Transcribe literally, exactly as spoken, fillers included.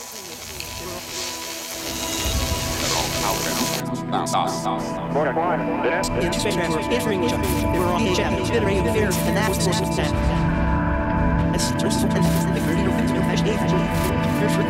Border one, this In space transfer, entering each other. They were on each other, considering the fear, and that's the system. It's just, and it's the greater, it's no fashion.